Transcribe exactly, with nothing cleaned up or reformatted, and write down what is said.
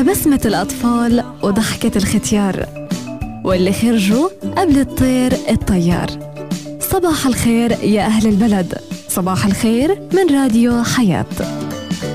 على بسمة الأطفال وضحكة الختيار، واللي خرجوا قبل الطير الطيار. صباح الخير يا أهل البلد، صباح الخير من راديو حياة.